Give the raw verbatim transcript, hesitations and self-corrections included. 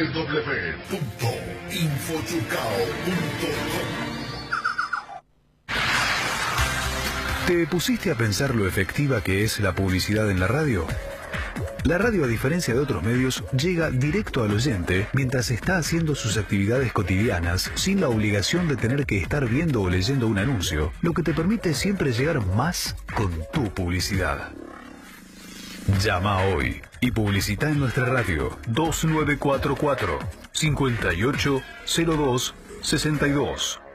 w punto infochucao punto com. ¿Te pusiste a pensar lo efectiva que es la publicidad en la radio? La radio, a diferencia de otros medios, llega directo al oyente mientras está haciendo sus actividades cotidianas sin la obligación de tener que estar viendo o leyendo un anuncio, lo que te permite siempre llegar más con tu publicidad. Llama hoy y publicita en nuestra radio dos nueve cuatro cuatro, cinco ocho cero dos, seis dos.